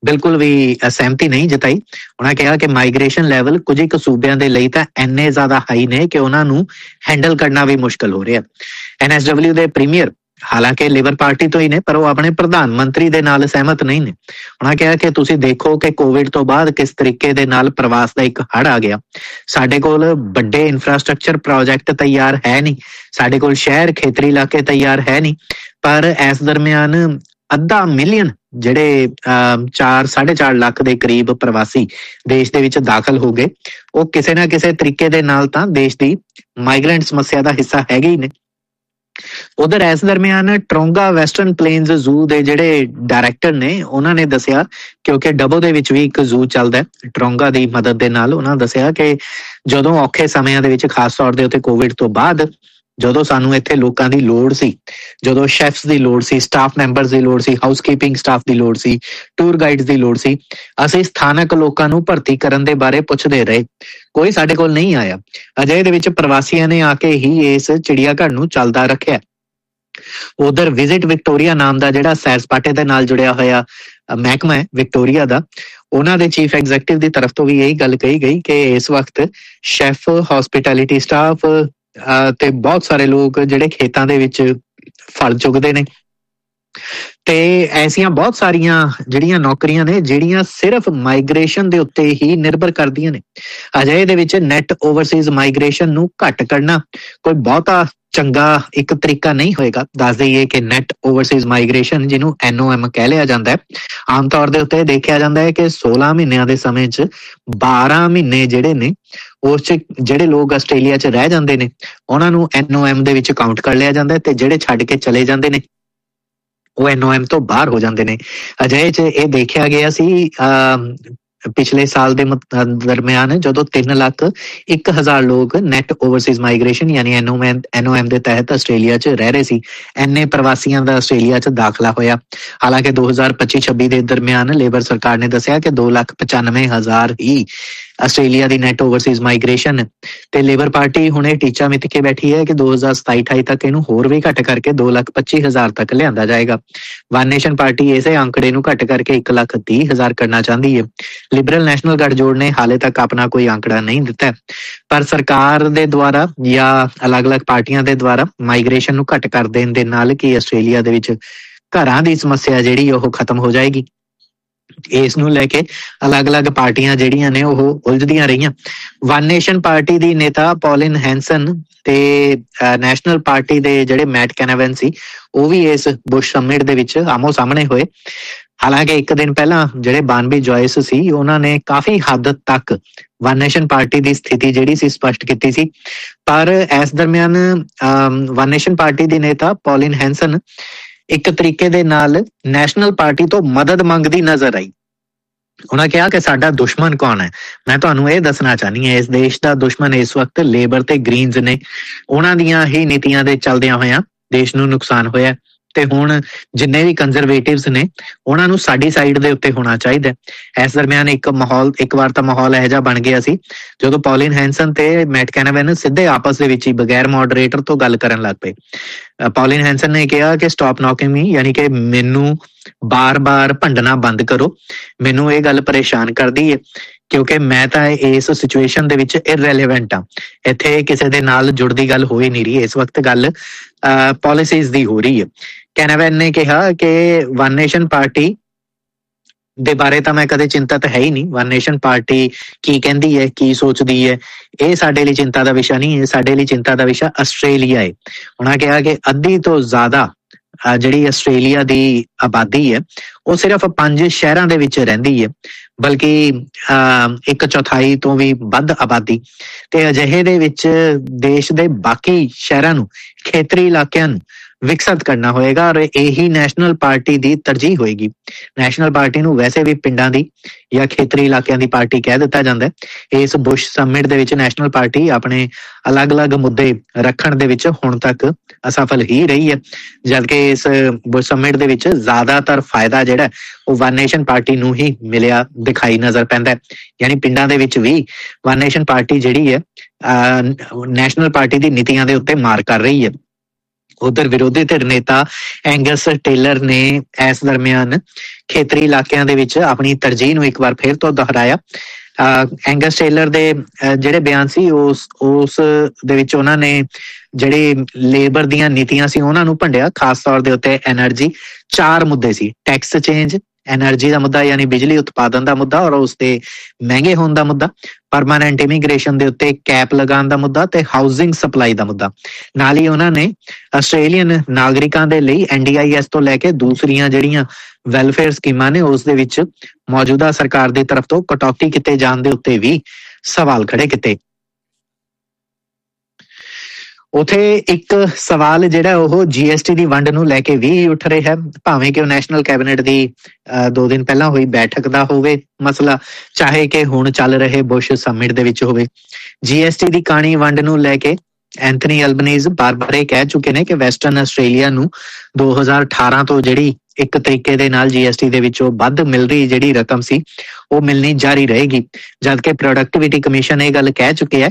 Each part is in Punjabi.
ਬਿਲਕੁਲ ਵੀ ਸਹਿਮਤੀ ਨਹੀਂ ਜਤਾਈ। ਉਹਨਾਂ ਕਿਹਾ ਕਿ ਮਾਈਗ੍ਰੇਸ਼ਨ ਲੈਵਲ ਕੁਝ ਇੱਕ ਸੂਬਿਆਂ ਦੇ ਲਈ ਤਾਂ ਇੰਨੇ ਜ਼ਿਆਦਾ ਹਾਈ ਨੇ ਕਿ ਉਹਨਾਂ ਨੂੰ ਹੈਂਡਲ ਕਰਨਾ ਵੀ ਮੁਸ਼ਕਲ ਹੋ ਰਿਹਾ। NSW ਦੇ ਪ੍ਰੀਮੀਅਰ ਹਾਲਾਂਕਿ ਲੇਬਰ ਪਾਰਟੀ ਤੋਂ ਹੀ ਨੇ, ਪਰ ਉਹ ਆਪਣੇ ਪ੍ਰਧਾਨ ਮੰਤਰੀ ਦੇ ਨਾਲ ਸਹਿਮਤ ਨਹੀਂ ਨੇ। ਉਹਨਾਂ ਕਿਹਾ ਕਿ ਤੁਸੀਂ ਦੇਖੋ ਕਿ ਕੋਵਿਡ ਤੋਂ ਬਾਅਦ ਕਿਸ ਤਰੀਕੇ ਦੇ ਨਾਲ ਪ੍ਰਵਾਸ ਦਾ ਇੱਕ ਹੜ੍ਹ ਆ ਗਿਆ। ਸਾਡੇ ਕੋਲ ਵੱਡੇ ਇਨਫਰਾਸਟ੍ਰਕਚਰ ਪ੍ਰੋਜੈਕਟ ਤਿਆਰ ਹੈ ਨਹੀਂ, ਸਾਡੇ ਕੋਲ ਸ਼ਹਿਰ ਖੇਤਰੀ ਇਲਾਕੇ ਤਿਆਰ ਹੈ ਨਹੀਂ, ਪਰ ਇਸ ਦਰਮਿਆਨ 500,000 ਜਿਹੜੇ 4-4.5 ਲੱਖ ਦੇ ਕਰੀਬ ਪ੍ਰਵਾਸੀ ਦੇਸ਼ ਦੇ ਵਿੱਚ ਦਾਖਲ ਹੋ ਗਏ। ਉਹ ਕਿਸੇ ਨਾ ਕਿਸੇ ਤਰੀਕੇ ਦੇ ਨਾਲ ਤਾਂ ਦੇਸ਼ ਦੀ ਮਾਈਗ੍ਰੈਂਟ ਸਮੱਸਿਆ ਦਾ ਹਿੱਸਾ ਹੈਗੇ ਹੀ ਨੇ। ਉਧਰ ਇਸ ਦਰਮਿਆਨ ਟਰੋਂਗਾ ਵੈਸਟਰਨ ਪਲੇਨਸ ਜ਼ੂ ਦੇ ਜਿਹੜੇ ਡਾਇਰੈਕਟਰ ਨੇ ਉਹਨਾਂ ਨੇ ਦੱਸਿਆ, ਕਿਉਂਕਿ ਡਬੋ ਦੇ ਵਿੱਚ ਵੀ ਇੱਕ ਜ਼ੂ ਚੱਲਦਾ ਟਰੋਂਗਾ ਦੀ ਮਦਦ ਦੇ ਨਾਲ, ਉਹਨਾਂ ਦੱਸਿਆ ਕਿ ਜਦੋਂ ਔਖੇ ਸਮਿਆਂ ਦੇ ਵਿੱਚ ਖਾਸ ਤੌਰ ਦੇ ਉੱਤੇ ਕੋਵਿਡ ਤੋਂ ਬਾਅਦ ਜਦੋਂ ਸਾਨੂੰ ਇੱਥੇ ਲੋਕਾਂ ਦੀ ਲੋੜ ਸੀ, ਜਦੋਂ ਸ਼ੈਫਸ ਦੀ ਲੋੜ ਸੀ, ਸਟਾਫ ਮੈਂਬਰਸ ਦੀ ਲੋੜ ਸੀ, ਹਾਊਸਕੀਪਿੰਗ ਸਟਾਫ ਦੀ ਲੋੜ ਸੀ, ਟੂਰ ਗਾਈਡਸ ਦੀ ਲੋੜ ਸੀ, ਅਸੀਂ ਸਥਾਨਕ ਲੋਕਾਂ ਨੂੰ ਭਰਤੀ ਕਰਨ ਦੇ ਬਾਰੇ ਪੁੱਛਦੇ ਰਹੇ, ਕੋਈ ਸਾਡੇ ਕੋਲ ਨਹੀਂ ਆਇਆ। ਅਜਿਹੇ ਦੇ ਵਿੱਚ ਪ੍ਰਵਾਸੀਆਂ ਨੇ ਆ ਕੇ ਹੀ ਇਸ ਚਿੜੀਆਘਰ ਨੂੰ ਚੱਲਦਾ ਰੱਖਿਆ। ਉਧਰ ਵਿਜ਼ਿਟ ਵਿਕਟੋਰੀਆ ਨਾਮ ਦਾ ਜਿਹੜਾ ਸੈਰ ਸਪਾਟੇ ਦੇ ਨਾਲ ਜੁੜਿਆ ਹੋਇਆ ਮਹਿਕਮਾ ਹੈ ਵਿਕਟੋਰੀਆ ਦਾ, ਉਹਨਾਂ ਦੇ ਚੀਫ ਐਗਜ਼ੈਕਟਿਵ ਦੀ ਤਰਫ ਤੋਂ ਵੀ ਇਹੀ ਗੱਲ ਕਹੀ ਗਈ ਕਿ ਇਸ ਵਕਤ ਸ਼ੈਫ, ਹੌਸਪਿਟੈਲਿਟੀ ਸਟਾਫ ਤੇ ਬਹੁਤ ਸਾਰੇ ਲੋਕ ਜਿਹੜੇ ਖੇਤਾਂ ਦੇ ਵਿੱਚ ਫਲ ਚੁਗਦੇ ਨੇ ਤੇ ਐਸੀਆਂ ਬਹੁਤ ਸਾਰੀਆਂ ਜਿਹੜੀਆਂ ਨੌਕਰੀਆਂ ਨੇ ਜਿਹੜੀਆਂ ਸਿਰਫ ਮਾਈਗ੍ਰੇਸ਼ਨ ਦੇ ਉੱਤੇ ਹੀ ਨਿਰਭਰ ਕਰਦੀਆਂ ਨੇ। ਅਜਿਹੇ ਦੇ ਵਿੱਚ ਨੈਟ ਓਵਰਸੀਜ਼ ਮਾਈਗ੍ਰੇਸ਼ਨ ਨੂੰ ਘੱਟ ਕਰਨਾ ਕੋਈ ਬਹੁਤਾ ਚੰਗਾ ਇੱਕ ਤਰੀਕਾ ਨਹੀਂ ਹੋਏਗਾ। ਦੱਸ ਦੇਈਏ ਕਿ ਨੈਟ ਓਵਰਸੀਜ਼ ਮਾਈਗ੍ਰੇਸ਼ਨ, ਜਿਹਨੂੰ NOM ਕਹਿ ਲਿਆ ਜਾਂਦਾ ਹੈ, ਆਮ ਤੌਰ ਦੇ ਉੱਤੇ ਦੇਖਿਆ ਜਾਂਦਾ ਹੈ ਕਿ 16 ਮਹੀਨਿਆਂ ਦੇ ਸਮੇਂ 'ਚ 12 ਮਹੀਨੇ ਜਿਹੜੇ ਨੇ ਉਸ 'ਚ ਜਿਹੜੇ ਲੋਕ ਆਸਟ੍ਰੇਲੀਆ 'ਚ ਰਹਿ ਜਾਂਦੇ ਨੇ ਉਹਨਾਂ ਨੂੰ NOM ਦੇ ਵਿੱਚ ਕਾਊਂਟ ਕਰ ਲਿਆ ਜਾਂਦਾ ਹੈ, ਤੇ ਜਿਹੜੇ ਛੱਡ ਕੇ ਚਲੇ ਜਾਂਦੇ ਨੇ ਉਹ NOM ਤੋਂ ਬਾਹਰ ਹੋ ਜਾਂਦੇ ਨੇ। ਅਜਿਹੇ 'ਚ ਇਹ ਦੇਖਿਆ ਗਿਆ ਸੀ ਪਿਛਲੇ ਸਾਲ ਦੇ ਦਰਮਿਆਨ ਜਦੋਂ 3,01,000 ਲੋਕ ਨੈਟ ਓਵਰਸੀਜ਼ ਮਾਈਗ੍ਰੇਸ਼ਨ ਯਾਨੀ NOM ਦੇ ਤਹਿਤ ਆਸਟ੍ਰੇਲੀਆ 'ਚ ਰਹਿ ਰਹੇ ਸੀ, ਇੰਨੇ ਪ੍ਰਵਾਸੀਆਂ ਦਾ ਆਸਟ੍ਰੇਲੀਆ 'ਚ ਦਾਖਲਾ ਹੋਇਆ। ਹਾਲਾਂਕਿ 2025-26 ਦੇ ਦਰਮਿਆਨ ਲੇਬਰ ਸਰਕਾਰ ਨੇ ਦੱਸਿਆ ਕਿ 2,95,000 ਹੀ ਆਸਟ੍ਰੇਲੀਆ ਦੀ ਨੈਟ ਓਵਰਸੀਜ਼ ਮਾਈਗ੍ਰੇਸ਼ਨ, ਤੇ ਲੇਬਰ ਪਾਰਟੀ ਹੁਣ ਇਹ ਟੀਚਾ ਮਿੱਥ ਕੇ ਬੈਠੀ ਹੈ ਕਿ 2027-28 ਤੱਕ ਇਹਨੂੰ ਹੋਰ ਵੀ ਘੱਟ ਕਰਕੇ 2,25,000 ਤੱਕ ਲਿਆਂਦਾ ਜਾਏਗਾ। ਵਨ ਨੇਸ਼ਨ ਪਾਰਟੀ ਇਸੇ ਅੰਕੜੇ ਨੂੰ ਘੱਟ ਕਰਕੇ 1,30,000 ਕਰਨਾ ਚਾਹੁੰਦੀ ਹੈ। ਲਿਬਰਲ ਨੈਸ਼ਨਲ ਗਠਜੋੜ ਨੇ ਹਾਲੇ ਤੱਕ ਆਪਣਾ ਕੋਈ ਅੰਕੜਾ ਨਹੀਂ ਦਿੱਤਾ, ਪਰ ਸਰਕਾਰ ਦੇ ਦੁਆਰਾ ਜਾਂ ਅਲੱਗ-ਅਲੱਗ ਪਾਰਟੀਆਂ ਦੇ ਦੁਆਰਾ ਮਾਈਗ੍ਰੇਸ਼ਨ ਨੂੰ ਘੱਟ ਕਰ ਦੇਣ ਦੇ ਨਾਲ ਕਿ ਆਸਟ੍ਰੇਲੀਆ ਦੇ ਵਿੱਚ ਘਰਾਂ ਦੀ ਸਮੱਸਿਆ ਜਿਹੜੀ ਉਹ ਖਤਮ ਹੋ ਜਾਏਗੀ। ਇਸ ਨੂੰ ਲੈ ਕੇ ਅਲੱਗ-ਅਲੱਗ ਪਾਰਟੀਆਂ ਜਿਹੜੀਆਂ ਨੇ ਉਹ ਉਲਝਦੀਆਂ ਰਹੀਆਂ। ਵਨ ਨੇਸ਼ਨ ਪਾਰਟੀ ਦੀ ਨੇਤਾ ਪੌਲਿਨ ਹੈਂਸਨ ਤੇ ਨੈਸ਼ਨਲ ਪਾਰਟੀ ਦੇ ਜਿਹੜੇ ਮੈਟ ਕੈਨਾਵਨ ਸੀ ਉਹ ਵੀ ਇਸ ਬੁਸ਼ ਸਮਿਟ ਦੇ ਵਿੱਚ ਆਮੋ ਸਾਹਮਣੇ ਹੋਏ। ਹਾਲਾਂਕਿ ਇੱਕ ਦਿਨ ਪਹਿਲਾਂ ਜਿਹੜੇ ਬਾਨਬੀ ਜੋਇਸ ਸੀ ਉਹਨਾਂ ਨੇ ਕਾਫੀ ਹੱਦ ਤੱਕ ਵਨ ਨੇਸ਼ਨ ਪਾਰਟੀ ਦੀ ਸਥਿਤੀ ਜਿਹੜੀ ਸੀ ਸਪਸ਼ਟ ਕੀਤੀ ਸੀ, ਪਰ ਇਸ ਦਰਮਿਆਨ ਵਨ ਨੇਸ਼ਨ ਪਾਰਟੀ ਦੀ ਨੇਤਾ ਪੌਲਿਨ ਹੈਂਸਨ ਇੱਕ ਤਰੀਕੇ ਦੇ ਨਾਲ ਨੈਸ਼ਨਲ ਪਾਰਟੀ ਤੋਂ ਮਦਦ ਮੰਗਦੀ ਨਜ਼ਰ ਆਈ। ਉਹਨਾਂ ਕਿਹਾ ਕਿ ਸਾਡਾ ਦੁਸ਼ਮਣ ਕੌਣ ਹੈ। ਮੈਂ ਤੁਹਾਨੂੰ ਇਹ ਦੱਸਣਾ ਚਾਹੁੰਦੀ ਹਾਂ, ਇਸ ਦੇਸ਼ ਦਾ ਦੁਸ਼ਮਣ ਇਸ ਵਕਤ ਲੇਬਰ ਤੇ ਗ੍ਰੀਨਜ਼ ਨੇ। ਉਹਨਾਂ ਦੀਆਂ ਹੀ ਨੀਤੀਆਂ ਦੇ ਚੱਲਦਿਆਂ ਹੋਇਆਂ ਦੇਸ਼ ਨੂੰ ਨੁਕਸਾਨ ਹੋਇਆ, ਤੇ ਹੁਣ ਜਿੰਨੇ ਵੀ ਕੰਜ਼ਰਵੇਟਿਵਸ ਨੇ ਉਹਨਾਂ ਨੂੰ ਸਾਡੀ ਸਾਈਡ ਦੇ ਉੱਤੇ ਹੋਣਾ ਚਾਹੀਦਾ। ਇਸ ਦਰਮਿਆਨ ਇੱਕ ਵਾਰ ਤਾਂ ਮਾਹੌਲ ਇਹੋ ਜਿਹਾ ਬਣ ਗਿਆ ਸੀ ਜਦੋਂ ਪੌਲਿਨ ਹੈਂਸਨ ਤੇ ਮੈਟ ਕੈਨਾਵਨ ਸਿੱਧੇ ਆਪਸ ਦੇ ਵਿੱਚ ਹੀ ਬਗੈਰ ਮੋਡਰੇਟਰ ਤੋਂ ਗੱਲ ਕਰਨ ਲੱਗ ਪਏ। ਪੌਲਿਨ ਹੈਂਸਨ ਨੇ ਕਿਹਾ ਕਿ ਸਟਾਪ ਨੌਕਿੰਗ ਮੀ, ਯਾਨੀ ਕਿ ਮੈਨੂੰ ਬਾਰ-ਬਾਰ ਭੰਡਣਾ ਬੰਦ ਕਰੋ, ਮੈਨੂੰ ਇਹ ਗੱਲ ਪਰੇਸ਼ਾਨ ਕਰਦੀ ਹੈ ਕਿਉਂਕਿ ਮੈਂ ਤਾਂ ਇਸ ਸਿਚੁਏਸ਼ਨ ਦੇ ਵਿੱਚ ਇਰਰੈਲੇਵੈਂਟ ਹਾਂ। ਇੱਥੇ ਕਿਸੇ ਦੇ ਨਾਲ ਜੁੜਦੀ ਗੱਲ ਹੋ ਹੀ ਨਹੀਂ ਰਹੀ, ਇਸ ਵਕਤ ਗੱਲ ਪਾਲਿਸੀਜ਼ ਦੀ ਹੋ ਰਹੀ ਹੈ। ਕੈਨਾਵਨ ਨੇ ਕਿਹਾ ਕਿ ਵਨ ਨੇਸ਼ਨ ਪਾਰਟੀ ਦੇ ਬਾਰੇ ਤਾਂ ਮੈਂ ਕਦੇ ਚਿੰਤਤ ਹੈ ਹੀ ਨਹੀਂ। ਵਨ ਨੇਸ਼ਨ ਪਾਰਟੀ ਕੀ ਕਹਿੰਦੀ ਹੈ, ਕੀ ਸੋਚਦੀ ਹੈ, ਇਹ ਸਾਡੇ ਲਈ ਚਿੰਤਾ ਦਾ ਵਿਸ਼ਾ ਨਹੀਂ ਹੈ। ਸਾਡੇ ਲਈ ਚਿੰਤਾ ਦਾ ਵਿਸ਼ਾ ਆਸਟ੍ਰੇਲੀਆ ਹੈ। ਉਹਨਾਂ ਕਿਹਾ ਕਿ ਅੱਧੀ ਤੋਂ ਜ਼ਿਆਦਾ ਜਿਹੜੀ ਆਸਟ੍ਰੇਲੀਆ ਦੀ ਆਬਾਦੀ ਹੈ ਉਹ ਸਿਰਫ 5 ਸ਼ਹਿਰਾਂ ਦੇ ਵਿੱਚ ਰਹਿੰਦੀ ਹੈ, ਬਲਕਿ 1/4 ਤੋਂ ਵੀ ਵੱਧ ਆਬਾਦੀ, ਤੇ ਅਜਿਹੇ ਦੇ ਵਿੱਚ ਦੇਸ਼ ਦੇ ਬਾਕੀ ਸ਼ਹਿਰਾਂ ਨੂੰ, ਖੇਤਰੀ ਇਲਾਕਿਆਂ ਨੂੰ ਵਿਕਸਿਤ ਕਰਨਾ ਹੋਏਗਾ ਔਰ ਇਹੀ ਨੈਸ਼ਨਲ ਪਾਰਟੀ ਦੀ ਤਰਜੀਹ ਹੋਏਗੀ। ਨੈਸ਼ਨਲ ਪਾਰਟੀ ਨੂੰ ਵੈਸੇ ਵੀ ਪਿੰਡਾਂ ਦੀ ਜਾਂ ਖੇਤਰੀ ਇਲਾਕਿਆਂ ਦੀ ਪਾਰਟੀ ਕਹਿ ਦਿੱਤਾ ਜਾਂਦਾ ਹੈ। ਇਸ ਬੁਸ਼ ਸਮਿਟ ਦੇ ਵਿੱਚ ਨੈਸ਼ਨਲ ਪਾਰਟੀ ਆਪਣੇ ਅਲੱਗ-ਅਲੱਗ ਮੁੱਦੇ ਰੱਖਣ ਦੇ ਵਿੱਚ ਹੁਣ ਤੱਕ ਅਸਫਲ ਹੀ ਰਹੀ ਹੈ, ਜਦਕਿ ਇਸ ਬੁਸ਼ ਸਮਿਟ ਦੇ ਵਿੱਚ ਜ਼ਿਆਦਾਤਰ ਫਾਇਦਾ ਜਿਹੜਾ ਉਹ ਵਨ ਨੇਸ਼ਨ ਪਾਰਟੀ ਨੂੰ ਹੀ ਮਿਲਿਆ ਦਿਖਾਈ ਨਜ਼ਰ ਪੈਂਦਾ। ਯਾਨੀ ਪਿੰਡਾਂ ਦੇ ਵਿੱਚ ਵੀ ਵਨ ਨੇਸ਼ਨ ਪਾਰਟੀ ਜਿਹੜੀ ਹੈ ਨੈਸ਼ਨਲ ਪਾਰਟੀ ਦੀ ਨੀਤੀਆਂ ਦੇ ਉੱਤੇ ਮਾਰ ਕਰ ਰਹੀ ਹੈ। ਉਧਰ ਵਿਰੋਧੀ ਧਿਰ ਨੇਤਾ ਐਂਗਸ ਟੇਲਰ ਨੇ ਇਸ ਦਰਮਿਆਨ ਖੇਤਰੀ ਇਲਾਕਿਆਂ ਦੇ ਵਿੱਚ ਆਪਣੀ ਤਰਜੀਹ ਨੂੰ ਇੱਕ ਵਾਰ ਫਿਰ ਤੋਂ ਦੁਹਰਾਇਆ। ਐਂਗਸ ਟੇਲਰ ਦੇ ਜਿਹੜੇ ਬਿਆਨ ਸੀ ਉਸ ਦੇ ਵਿੱਚ ਉਹਨਾਂ ਨੇ ਜਿਹੜੇ ਲੇਬਰ ਦੀਆਂ ਨੀਤੀਆਂ ਸੀ ਉਹਨਾਂ ਨੂੰ ਭੰਡਿਆ, ਖਾਸ ਤੌਰ ਦੇ ਉੱਤੇ ਐਨਰਜੀ। 4 ਮੁੱਦੇ ਸੀ: ਟੈਕਸ ਚੇਂਜ, ਐਨਰਜੀ ਦਾ ਮੁੱਦਾ ਯਾਨੀ ਬਿਜਲੀ ਉਤਪਾਦਨ ਦਾ ਮੁੱਦਾ ਔਰ ਉਸ ਦੇ ਮਹਿੰਗੇ ਹੋਣ ਦਾ ਮੁੱਦਾ, ਪਰਮਾਨੈਂਟ ਇਮੀਗ੍ਰੇਸ਼ਨ ਦੇ ਉੱਤੇ ਕੈਪ ਲਗਾਉਣ ਦਾ ਮੁੱਦਾ ਤੇ ਹਾਊਸਿੰਗ ਸਪਲਾਈ ਦਾ ਮੁੱਦਾ। ਨਾਲ ਹੀ ਉਹਨਾਂ ਨੇ ਆਸਟ੍ਰੇਲੀਅਨ ਨਾਗਰਿਕਾਂ ਦੇ ਲਈ NDIS ਤੋਂ ਲੈ ਕੇ ਦੂਸਰੀਆਂ ਜਿਹੜੀਆਂ ਵੈਲਫੇਅਰ ਸਕੀਮਾਂ ਨੇ ਉਸ ਦੇ ਵਿੱਚ ਮੌਜੂਦਾ ਸਰਕਾਰ ਦੀ ਤਰਫ ਤੋਂ ਕਟੌਤੀ ਕੀਤੇ ਜਾਣ ਦੇ ਉੱਤੇ ਵੀ ਸਵਾਲ ਖੜੇ ਕੀਤੇ। ਉਥੇ ਇੱਕ ਸਵਾਲ ਜਿਹੜਾ ਉਹ GST ਦੀ ਵੰਡ ਨੂੰ ਲੈ ਕੇ ਵੀ ਉੱਠ ਰਿਹਾ ਹੈ, ਭਾਵੇਂ ਕਿ ਉਹ ਨੈਸ਼ਨਲ ਕੈਬਨਿਟ ਦੀ 2 ਦਿਨ ਪਹਿਲਾਂ ਹੋਈ ਬੈਠਕ ਦਾ ਹੋਵੇ ਮਸਲਾ, ਚਾਹੇ ਕਿ ਹੁਣ ਚੱਲ ਰਹੇ ਬੁਸ਼ ਸਮਿਟ ਦੇ ਵਿੱਚ ਹੋਵੇ। GST ਦੀ ਕਾਣੀ ਵੰਡ ਨੂੰ ਲੈ ਕੇ ਐਂਥਨੀ ਅਲਬਨੀਜ਼ ਬਾਰ-ਬਾਰ ਇਹ ਕਹਿ ਚੁੱਕੇ ਨੇ ਕਿ ਵੈਸਟਰਨ ਆਸਟ੍ਰੇਲੀਆ ਨੂੰ 2018 ਤੋਂ ਜਿਹੜੀ ਇੱਕ ਤਰੀਕੇ ਦੇ ਨਾਲ GST ਦੇ ਵਿੱਚੋਂ ਵੱਧ ਮਿਲ ਰਹੀ ਜਿਹੜੀ ਰਕਮ ਸੀ ਉਹ ਮਿਲਣੀ ਜਾਰੀ ਰਹੇਗੀ, ਜਦਕਿ ਪ੍ਰੋਡਕਟਿਵਿਟੀ ਕਮਿਸ਼ਨ ਇਹ ਗੱਲ ਕਹਿ ਚੁੱਕਿਆ ਹੈ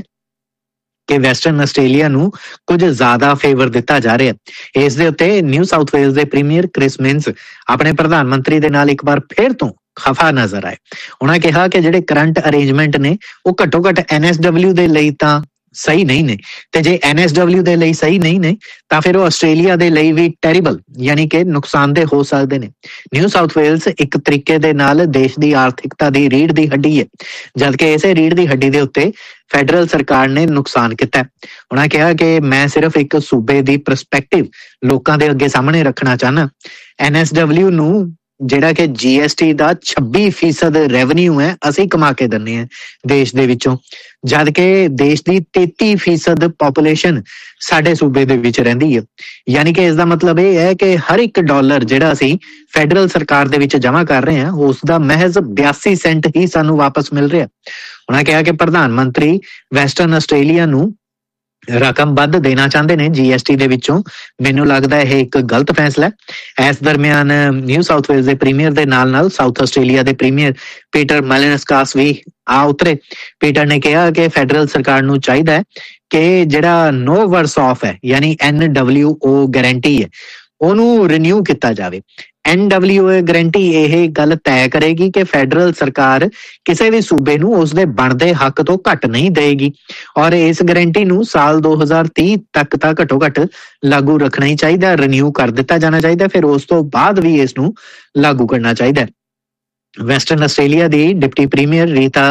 ਕਿ ਵੈਸਟਰਨ ਆਸਟ੍ਰੇਲੀਆ ਨੂੰ ਕੁਝ ਜ਼ਿਆਦਾ ਫੇਵਰ ਦਿੱਤਾ ਜਾ ਰਿਹਾ। ਇਸ ਦੇ ਉੱਤੇ ਨਿਊ ਸਾਊਥ ਵੇਲਜ਼ ਦੇ ਪ੍ਰੀਮੀਅਰ ਕ੍ਰਿਸ ਮਿੰਸ ਆਪਣੇ ਪ੍ਰਧਾਨ ਮੰਤਰੀ ਦੇ ਨਾਲ ਇੱਕ ਵਾਰ ਫਿਰ ਤੋਂ ਖਫਾ ਨਜ਼ਰ ਆਏ। ਉਹਨਾਂ ਕਿਹਾ ਕਿ ਜਿਹੜੇ ਕਰੰਟ ਅਰੇਂਜਮੈਂਟ ਨੇ ਉਹ ਘੱਟੋ ਘੱਟ NSW ਦੇ ਲਈ ਤਾਂ ਸਹੀ ਨਹੀਂ ਨੇ, ਤੇ ਜੇ NSW ਦੇ ਲਈ ਸਹੀ ਨਹੀਂ ਨੇ ਤਾਂ ਫਿਰ ਉਹ ਆਸਟ੍ਰੇਲੀਆ ਦੇ ਲਈ ਵੀ ਟੈਰੀਬਲ ਯਾਨੀ ਕਿ ਨੁਕਸਾਨਦੇਹ ਹੋ ਸਕਦੇ ਨੇ। ਨਿਊ ਸਾਊਥ ਵੇਲਜ਼ ਇੱਕ ਤਰੀਕੇ ਦੇ ਨਾਲ ਦੇਸ਼ ਦੀ ਆਰਥਿਕਤਾ ਦੀ ਰੀੜ੍ਹ ਦੀ ਹੱਡੀ ਹੈ, ਜਦਕਿ ਇਸੇ ਰੀੜ੍ਹ ਦੀ ਹੱਡੀ ਦੇ ਉੱਤੇ ਫੈਡਰਲ ਸਰਕਾਰ ਨੇ ਨੁਕਸਾਨ ਕੀਤਾ। ਉਹਨਾਂ ਕਿਹਾ ਕਿ ਮੈਂ ਸਿਰਫ ਇੱਕ ਸੂਬੇ ਦੀ ਪਰਸਪੈਕਟਿਵ ਲੋਕਾਂ ਦੇ ਅੱਗੇ ਸਾਹਮਣੇ ਰੱਖਣਾ ਚਾਹੁੰਦਾ। NSW ਨੂੰ ਜਿਹੜਾ ਕਿ GST ਦਾ 26% ਰੈਵਨਿਊ ਹੈ ਅਸੀਂ ਕਮਾ ਕੇ ਦਿੰਦੇ ਹਾਂ ਦੇਸ਼ ਦੇ ਵਿੱਚੋਂ, ਜਦ ਕਿ ਦੇਸ਼ ਦੀ 33% ਪੋਪੂਲੇਸ਼ਨ ਸਾਡੇ ਸੂਬੇ ਦੇ ਵਿੱਚ ਰਹਿੰਦੀ ਹੈ। ਯਾਨੀ ਕਿ ਇਸ ਦਾ ਮਤਲਬ ਇਹ ਹੈ ਕਿ ਹਰ ਇੱਕ ਡਾਲਰ ਜਿਹੜਾ ਅਸੀਂ ਫੈਡਰਲ ਸਰਕਾਰ ਦੇ ਵਿੱਚ ਜਮ੍ਹਾਂ ਕਰ ਰਹੇ ਹਾਂ ਉਸ ਦਾ ਮਹਿਜ਼ 82 ਸੈਂਟ ਹੀ ਸਾਨੂੰ ਵਾਪਸ ਮਿਲ ਰਿਹਾ। ਉਹਨਾਂ ਕਿਹਾ ਕਿ ਪ੍ਰਧਾਨ ਮੰਤਰੀ ਵੈਸਟਰਨ ਆਸਟ੍ਰੇਲੀਆ ਨੂੰ ਰਕਮ ਵੱਧ ਦੇਣਾ ਚਾਹੁੰਦੇ ਨੇ GST ਦੇ ਵਿੱਚੋਂ। ਮੈਨੂੰ ਲੱਗਦਾ ਇਹ ਇੱਕ ਗਲਤ ਫੈਸਲਾ ਹੈ। ਇਸ ਦਰਮਿਆਨ ਨਿਊ ਸਾਊਥ ਵੇਲਜ਼ ਦੇ ਪ੍ਰੀਮੀਅਰ ਦੇ ਨਾਲ ਸਾਊਥ ਆਸਟ੍ਰੇਲੀਆ ਦੇ ਪ੍ਰੀਮੀਅਰ ਪੀਟਰ ਮੈਲਨਸਕਾਸ ਵੀ ਆ ਉਤਰੇ। ਪੀਟਰ ਨੇ ਕਿਹਾ ਕਿ ਫੈਡਰਲ ਸਰਕਾਰ ਨੂੰ ਚਾਹੀਦਾ ਹੈ ਕਿ ਜਿਹੜਾ ਨੋ ਵਰਸ ਆਫ ਹੈ ਯਾਨੀ NWO ਗਾਰੰਟੀ ਹੈ ਉਹਨੂੰ ਰੀਨਿਊ ਕੀਤਾ ਜਾਵੇ। NWO ਗਾਰੰਟੀ ਇਹ ਗੱਲ ਤੈਅ ਕਰੇਗੀ ਕਿ ਫੈਡਰਲ ਸਰਕਾਰ ਕਿਸੇ ਵੀ ਸੂਬੇ ਨੂੰ ਉਸਦੇ ਬਣਦੇ ਹੱਕ ਤੋਂ ਘੱਟ ਨਹੀਂ ਦੇਗੀ ਔਰ ਇਸ ਗਾਰੰਟੀ ਨੂੰ ਸਾਲ 2030 ਤੱਕ ਤਾਂ ਘੱਟੋ ਘੱਟ ਲਾਗੂ ਰੱਖਣਾ ਹੀ ਚਾਹੀਦਾ, ਰੀਨਿਊ ਕਰ ਦਿੱਤਾ ਜਾਣਾ ਚਾਹੀਦਾ, ਫਿਰ ਉਸ ਤੋਂ ਬਾਅਦ ਵੀ ਇਸ ਨੂੰ ਲਾਗੂ ਕਰਨਾ ਚਾਹੀਦਾ। ਵੈਸਟਰਨ ਆਸਟ੍ਰੇਲੀਆ ਦੀ ਡਿਪਟੀ ਪ੍ਰੀਮੀਅਰ ਰੀਤਾ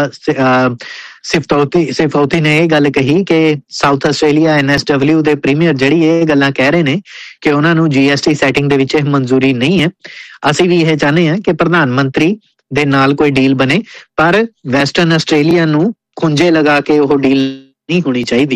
ਸਿਫੌਤੀ ਨੇ ਇਹ ਗੱਲ ਕਹੀ ਕਿ ਸਾਊਥ ਆਸਟ੍ਰੇਲੀਆ NSW ਦੇ ਪ੍ਰੀਮੀਅਰ ਜਿਹੜੀ ਇਹ ਗੱਲਾਂ ਕਹਿ ਰਹੇ ਨੇ ਕਿ ਉਹਨਾਂ ਨੂੰ GST ਸੈਟਿੰਗ ਦੇ ਵਿੱਚ ਇਹ ਮਨਜ਼ੂਰੀ ਨਹੀਂ ਹੈ। ਅਸੀਂ ਵੀ ਇਹ ਚਾਹੁੰਦੇ ਹਾਂ ਕਿ ਪ੍ਰਧਾਨ ਮੰਤਰੀ ਦੇ ਨਾਲ ਕੋਈ ਡੀਲ ਬਣੇ, ਪਰ ਵੈਸਟਰਨ ਆਸਟ੍ਰੇਲੀਆ ਨੂੰ ਖੁੰਝੇ ਲਗਾ ਕੇ ਉਹ ਡੀਲ ਨਹੀਂ ਹੋਣੀ ਚਾਹੀਦੀ।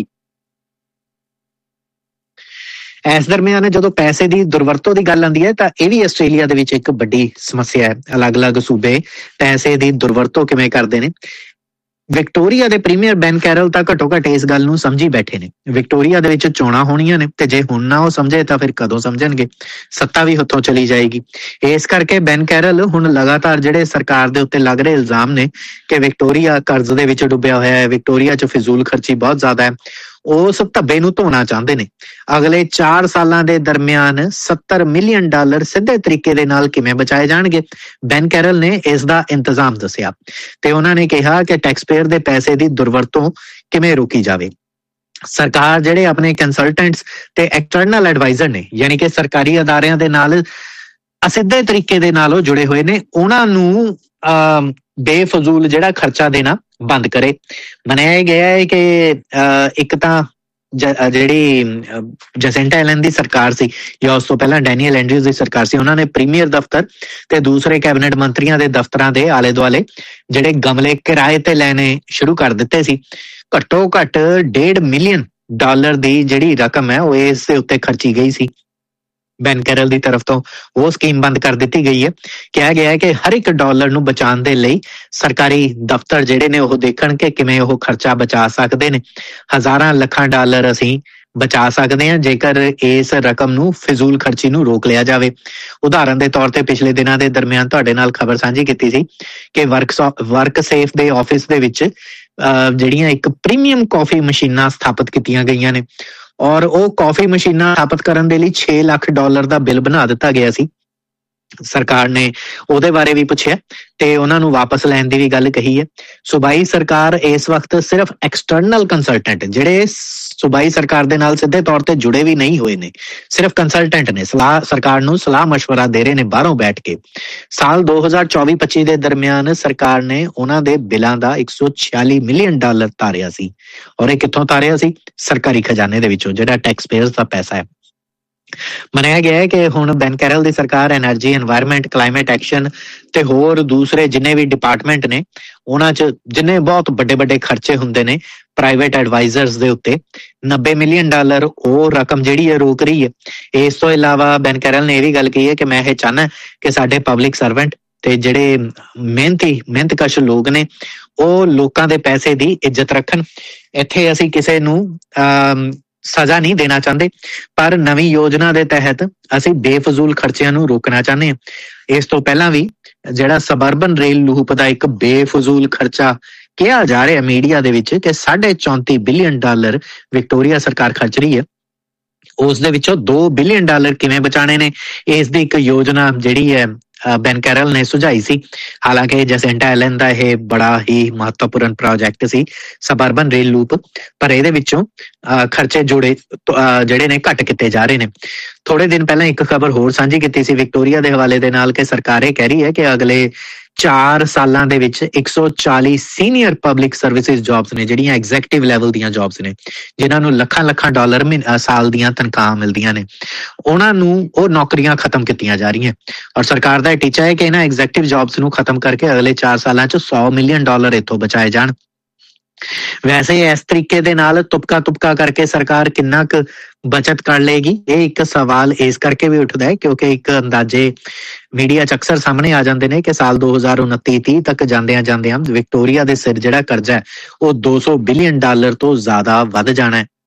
ਇਸ ਦਰਮਿਆਨ ਜਦੋਂ ਪੈਸੇ ਦੀ ਦੁਰਵਰਤੋਂ ਦੀ ਗੱਲ ਆਉਂਦੀ ਹੈ ਤਾਂ ਇਹ ਵੀ ਆਸਟ੍ਰੇਲੀਆ ਦੇ ਵਿੱਚ ਇੱਕ ਵੱਡੀ ਸਮੱਸਿਆ ਹੈ। ਅਲੱਗ-ਅਲੱਗ ਸੂਬੇ ਪੈਸੇ ਦੀ ਦੁਰਵਰਤੋਂ ਕਿਵੇਂ ਕਰਦੇ ਨੇ। ਵਿਕਟੋਰੀਆ ਦੇ ਪ੍ਰੀਮੀਅਰ ਬੈਨ ਕੈਰਲ ਤਾਂ ਘੱਟੋ ਘੱਟ ਇਸ ਗੱਲ ਨੂੰ ਸਮਝੀ ਬੈਠੇ ਨੇ। ਵਿਕਟੋਰੀਆ ਦੇ ਵਿੱਚ ਚੋਣਾਂ ਹੋਣੀਆਂ ਨੇ ਤੇ ਜੇ ਹੁਣ ਨਾ ਉਹ ਸਮਝੇ ਤਾਂ ਫਿਰ ਕਦੋਂ ਸਮਝਣਗੇ, ਸੱਤਾ ਵੀ ਹੱਥੋਂ ਚਲੀ ਜਾਏਗੀ। ਇਸ ਕਰਕੇ ਬੈਨ ਕੈਰਲ ਹੁਣ ਲਗਾਤਾਰ ਜਿਹੜੇ ਸਰਕਾਰ ਦੇ ਉੱਤੇ ਲੱਗ ਰਹੇ ਇਲਜ਼ਾਮ ਨੇ ਕਿ ਵਿਕਟੋਰੀਆ ਕਰਜ਼ ਦੇ ਵਿੱਚ ਡੁੱਬਿਆ ਹੋਇਆ ਹੈ, ਵਿਕਟੋਰੀਆ 'ਚ ਫਿਜ਼ੂਲ ਖਰਚੀ ਬਹੁਤ ਜ਼ਿਆਦਾ ਹੈ, ਉਸ ਧੱਬੇ ਨੂੰ ਧੋਣਾ ਚਾਹੁੰਦੇ ਨੇ। ਅਗਲੇ 4 ਸਾਲਾਂ ਦੇ ਦਰਮਿਆਨ $70 ਮਿਲੀਅਨ ਸਿੱਧੇ ਤਰੀਕੇ ਦੇ ਨਾਲ ਕਿਵੇਂ ਬਚਾਏ ਜਾਣਗੇ, ਬੈਨ ਕੈਰਲ ਨੇ ਇਸ ਦਾ ਇੰਤਜ਼ਾਮ ਦੱਸਿਆ ਤੇ ਉਹਨਾਂ ਨੇ ਕਿਹਾ ਕਿ ਟੈਕਸਪੇਅਰ ਦੇ ਪੈਸੇ ਦੀ ਦੁਰਵਰਤੋਂ ਕਿਵੇਂ ਰੋਕੀ ਜਾਵੇ। ਸਰਕਾਰ ਜਿਹੜੇ ਆਪਣੇ ਕੰਸਲਟੈਂਟਸ ਤੇ ਐਕਸਟਰਨਲ ਐਡਵਾਈਜ਼ਰ ਨੇ ਯਾਨੀ ਕਿ ਸਰਕਾਰੀ ਅਦਾਰਿਆਂ ਦੇ ਨਾਲ ਅਸਿੱਧੇ ਤਰੀਕੇ ਦੇ ਨਾਲ ਉਹ ਜੁੜੇ ਹੋਏ ਨੇ, ਉਹਨਾਂ ਨੂੰ ਬੇਫਜ਼ੂਲ ਜਿਹੜਾ ਖਰਚਾ ਦੇਣਾ ਬੰਦ ਕਰੇ। ਮੰਨਿਆ ਗਿਆ ਹੈ ਕਿ ਇੱਕ ਤਾਂ ਜਿਹੜੀ ਜੈਸਿੰਟਾ ਐਲਨ ਦੀ ਸਰਕਾਰ ਸੀ ਜਾਂ ਉਸ ਤੋਂ ਪਹਿਲਾਂ ਡੈਨੀਅਲ ਐਂਡਰਿਊਜ਼ ਦੀ ਸਰਕਾਰ ਸੀ, ਉਹਨਾਂ ਨੇ ਪ੍ਰੀਮੀਅਰ ਦਫ਼ਤਰ ਤੇ ਦੂਸਰੇ ਕੈਬਨਿਟ ਮੰਤਰੀਆਂ ਦੇ ਦਫ਼ਤਰਾਂ ਦੇ ਆਲੇ ਦੁਆਲੇ ਜਿਹੜੇ ਗਮਲੇ ਕਿਰਾਏ ਤੇ ਲੈਣੇ ਸ਼ੁਰੂ ਕਰ ਦਿੱਤੇ ਸੀ। ਘੱਟੋ ਘੱਟ $1.5 ਮਿਲੀਅਨ ਦੀ ਜਿਹੜੀ ਰਕਮ ਹੈ ਉਹ ਇਸ ਦੇ ਉੱਤੇ ਖਰਚੀ ਗਈ ਸੀ। ਬੈਨ ਕੈਰਲ ਦੀ ਤਰਫ ਤੋਂ ਉਹ ਸਕੀਮ ਬੰਦ ਕਰ ਦਿੱਤੀ ਗਈ ਹੈ। ਕਿਹਾ ਗਿਆ ਹੈ ਕਿ ਹਰ ਇੱਕ ਡਾਲਰ ਨੂੰ ਬਚਾਉਣ ਦੇ ਲਈ ਸਰਕਾਰੀ ਦਫ਼ਤਰ ਜਿਹੜੇ ਨੇ ਉਹ ਦੇਖਣ ਕਿ ਕਿਵੇਂ ਉਹ ਖਰਚਾ ਬਚਾ ਸਕਦੇ ਨੇ। ਹਜ਼ਾਰਾਂ ਲੱਖਾਂ ਡਾਲਰ ਅਸੀਂ ਬਚਾ ਸਕਦੇ ਹਾਂ ਜੇਕਰ ਇਸ ਰਕਮ ਨੂੰ ਫਿਜ਼ੂਲ ਖਰਚੀ ਨੂੰ ਰੋਕ ਲਿਆ ਜਾਵੇ। ਉਦਾਹਰਨ ਦੇ ਤੌਰ ਤੇ ਪਿਛਲੇ ਦਿਨਾਂ ਦੇ ਦਰਮਿਆਨ ਤੁਹਾਡੇ ਨਾਲ ਖਬਰ ਸਾਂਝੀ ਕੀਤੀ ਸੀ ਕਿ ਵਰਕ ਸੇਫ ਦੇ ਆਫਿਸ ਦੇ ਵਿੱਚ ਜਿਹੜੀਆਂ ਇੱਕ ਪ੍ਰੀਮੀਅਮ ਕਾਫੀ ਮਸ਼ੀਨਾਂ ਸਥਾਪਿਤ ਕੀਤੀਆਂ ਗਈਆਂ ਨੇ, ਔਰ ਉਹ ਕਾਫੀ ਮਸ਼ੀਨਾਂ ਸਥਾਪਿਤ ਕਰਨ ਦੇ ਲਈ $6 ਲੱਖ ਦਾ ਬਿੱਲ ਬਣਾ ਦਿੱਤਾ ਗਿਆ ਸੀ। ਸਰਕਾਰ ਨੇ ਉਹਦੇ ਬਾਰੇ ਵੀ ਪੁੱਛਿਆ ਤੇ ਉਹਨਾਂ ਨੂੰ ਵਾਪਸ ਲੈਣ ਦੀ ਵੀ ਗੱਲ ਕਹੀ ਹੈ। ਸੂਬਾਈ ਸਰਕਾਰ ਇਸ ਵਕਤ ਸਿਰਫ ਐਕਸਟਰਨਲ ਕੰਸਲਟੈਂਟ, ਜਿਹੜੇ ਸੂਬਾਈ ਸਰਕਾਰ ਦੇ ਨਾਲ ਸਿੱਧੇ ਤੌਰ ਤੇ ਜੁੜੇ ਵੀ ਨਹੀਂ ਹੋਏ ਨੇ, ਸਿਰਫ ਕੰਸਲਟੈਂਟ ਨੇ, ਸਰਕਾਰ ਨੂੰ ਸਲਾਹ ਮਸ਼ਵਰਾ ਦੇ ਰਹੇ ਨੇ ਬਾਹਰੋਂ ਬੈਠ ਕੇ। ਸਾਲ 2024-25 ਦੇ ਦਰਮਿਆਨ ਸਰਕਾਰ ਨੇ ਉਹਨਾਂ ਦੇ ਬਿੱਲਾਂ ਦਾ $146 ਮਿਲੀਅਨ ਤਾਰਿਆ ਸੀ। ਔਰ ਇਹ ਕਿੱਥੋਂ ਤਾਰਿਆ ਸੀ? ਸਰਕਾਰੀ ਖਜ਼ਾਨੇ ਦੇ ਵਿੱਚੋਂ, ਜਿਹੜਾ ਟੈਕਸ ਪੇਅਰਸ ਦਾ ਪੈਸਾ ਹੈ। ਮੰਨਿਆ ਗਿਆ ਹੈ ਕਿ ਹੁਣ ਬੈਨ ਕੈਰਲ ਦੀ ਸਰਕਾਰ ਐਨਰਜੀ, ਐਨਵਾਇਰਨਮੈਂਟ, ਕਲਾਈਮੇਟ ਐਕਸ਼ਨ ਤੇ ਹੋਰ ਦੂਸਰੇ ਜਿੰਨੇ ਵੀ ਡਿਪਾਰਟਮੈਂਟ ਨੇ, ਉਹਨਾਂ 'ਚ ਜਿੰਨੇ ਬਹੁਤ ਵੱਡੇ ਖਰਚੇ ਹੁੰਦੇ ਨੇ ਪ੍ਰਾਈਵੇਟ ਐਡਵਾਈਜ਼ਰਸ ਦੇ ਉੱਤੇ, $90 ਮਿਲੀਅਨ ਉਹ ਰਕਮ ਜਿਹੜੀ ਹੈ ਰੋਕ ਰਹੀ ਹੈ। ਇਸ ਤੋਂ ਇਲਾਵਾ ਬੈਨ ਕੈਰਲ ਨੇ ਇਹ ਵੀ ਗੱਲ ਕਹੀ ਹੈ ਕਿ ਮੈਂ ਇਹ ਚਾਹੁੰਦਾ ਕਿ ਸਾਡੇ ਪਬਲਿਕ ਸਰਵੈਂਟ ਤੇ ਜਿਹੜੇ ਮਿਹਨਤਕਸ਼ ਲੋਕ ਨੇ ਉਹ ਲੋਕਾਂ ਦੇ ਪੈਸੇ ਦੀ ਇੱਜ਼ਤ ਰੱਖਣ। ਇੱਥੇ ਅਸੀਂ ਕਿਸੇ ਨੂੰ ਸਜ਼ਾ ਨਹੀਂ ਦੇਣਾ ਚਾਹੁੰਦੇ, ਪਰ ਨਵੀਂ ਯੋਜਨਾ ਦੇ ਤਹਿਤ ਅਸੀਂ ਬੇਫਜ਼ੂਲ ਖਰਚਿਆਂ ਨੂੰ ਰੋਕਣਾ ਚਾਹੁੰਦੇ ਹਾਂ। ਇਸ ਤੋਂ ਪਹਿਲਾਂ ਵੀ ਜਿਹੜਾ ਸਬਰਬਨ ਰੇਲ ਲੂਪ ਦਾ ਇੱਕ ਬੇਫਜ਼ੂਲ ਖਰਚਾ ਕਿਹਾ ਜਾ ਰਿਹਾ ਮੀਡੀਆ ਦੇ ਵਿੱਚ ਕਿ $34 ਬਿਲੀਅਨ ਵਿਕਟੋਰੀਆ ਸਰਕਾਰ ਖਰਚ ਰਹੀ ਹੈ, ਉਸ ਦੇ ਵਿੱਚੋਂ $2 ਬਿਲੀਅਨ ਕਿਵੇਂ ਬਚਾਣੇ ਨੇ, ਇਸ ਦੀ ਇੱਕ ਯੋਜਨਾ ਜਿਹੜੀ ਹੈ ਬੈਨ ਕੈਰਲ ਨੇ ਸੁਝਾਈ ਸੀ। ਹਾਲਾਂਕਿ ਜੈਸਿੰਟਾ ਐਲਨ ਦਾ ਇਹ ਬੜਾ ਹੀ ਮਹੱਤਵਪੂਰਨ ਪ੍ਰੋਜੈਕਟ ਸੀ ਸਬਰਬਨ ਰੇਲ ਲੂਪ, ਪਰ ਇਹਦੇ ਵਿੱਚੋਂ ਖਰਚੇ ਜਿਹੜੇ ਨੇ ਘੱਟ ਕੀਤੇ ਜਾ ਰਹੇ ਨੇ। ਥੋੜੇ ਦਿਨ ਪਹਿਲਾਂ ਇੱਕ ਖਬਰ ਹੋਰ ਸਾਂਝੀ ਕੀਤੀ ਸੀ ਵਿਕਟੋਰੀਆ ਦੇ ਹਵਾਲੇ ਦੇ ਨਾਲ ਕਿ ਸਰਕਾਰ ਇਹ ਕਹਿ ਰਹੀ ਹੈ ਕਿ ਅਗਲੇ 4 ਸਾਲਾਂ ਦੇ ਵਿੱਚ 140 ਸੀਨੀਅਰ ਪਬਲਿਕ ਸਰਵਿਸਿਜ਼ ਜੌਬਸ ਨੇ, ਜਿਹੜੀਆਂ ਐਗਜ਼ੈਕਟਿਵ ਲੈਵਲ ਦੀਆਂ ਜੌਬਸ ਨੇ, ਜਿਨ੍ਹਾਂ ਨੂੰ ਲੱਖਾਂ ਡਾਲਰ ਸਾਲ ਦੀਆਂ ਤਨਖਾਹਾਂ ਮਿਲਦੀਆਂ ਨੇ, ਉਹਨਾਂ ਨੂੰ ਉਹ ਨੌਕਰੀਆਂ ਖਤਮ ਕੀਤੀਆਂ ਜਾ ਰਹੀਆਂ। ਔਰ ਸਰਕਾਰ ਦਾ ਇਹ ਟੀਚਾ ਹੈ ਕਿ ਇਹਨਾਂ ਐਗਜ਼ੈਕਟਿਵ ਜੌਬਸ ਨੂੰ ਖਤਮ ਕਰਕੇ ਅਗਲੇ 4 ਸਾਲਾਂ 'ਚ $100 ਮਿਲੀਅਨ ਇੱਥੋਂ ਬਚਾਏ ਜਾਣ। ਵੈਸੇ ਇਸ ਤਰੀਕੇ ਦੇ ਨਾਲ ਤੁਪਕਾ ਕਰਕੇ ਸਰਕਾਰ ਕਿੰਨਾ ਕੁ ਬਚਤ ਕਰ ਲਏਗੀ, ਇਹ ਇੱਕ ਸਵਾਲ ਇਸ ਕਰਕੇ ਵੀ ਉੱਠਦਾ ਹੈ ਕਿਉਂਕਿ ਇੱਕ ਅੰਦਾਜ਼ੇ ਮੀਡੀਆ 'ਚ ਅਕਸਰ ਸਾਹਮਣੇ ਆ ਜਾਂਦੇ ਨੇ ਕਿ ਸਾਲ 2029-30 ਤੱਕ ਜਾਂਦਿਆਂ ਵਿਕਟੋਰੀਆ ਦੇ ਸਿਰ ਜਿਹੜਾ ਕਰਜ਼ਾ ਹੈ ਉਹ $200 ਬਿਲੀਅਨ ਤੋਂ ਜ਼ਿਆਦਾ ਵੱਧ ਜਾਣਾ ਹੈ।